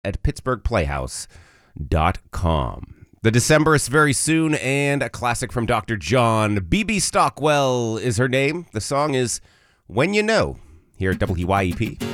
at pittsburghplayhouse.com. The Decemberists very soon, and a classic from Dr. John. BB Stockwell is her name. The song is When You Know, here at WYEP.